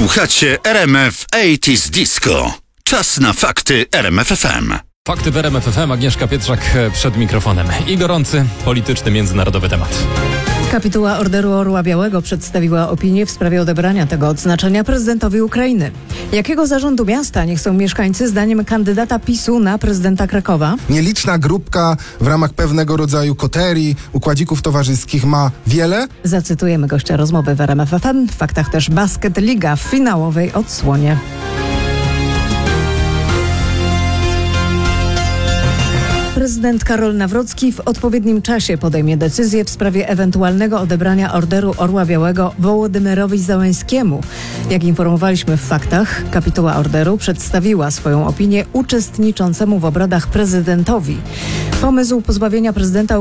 Słuchacie RMF 80s Disco. Czas na fakty RMF FM. Fakty w RMF FM. Agnieszka Pietrzak przed mikrofonem. I gorący, polityczny, międzynarodowy temat. Kapituła Orderu Orła Białego przedstawiła opinię w sprawie odebrania tego odznaczenia prezydentowi Ukrainy. Jakiego zarządu miasta nie chcą mieszkańcy zdaniem kandydata PiS-u na prezydenta Krakowa? Nieliczna grupka w ramach pewnego rodzaju koterii, układzików towarzyskich ma wiele. Zacytujemy gościa rozmowy w RMF FM. W faktach też Basket Liga w finałowej odsłonie. Prezydent Karol Nawrocki w odpowiednim czasie podejmie decyzję w sprawie ewentualnego odebrania Orderu Orła Białego Wołodymyrowi Zełenskiemu. Jak informowaliśmy w faktach, kapituła orderu przedstawiła swoją opinię uczestniczącemu w obradach prezydentowi. Pomysł pozbawienia prezydenta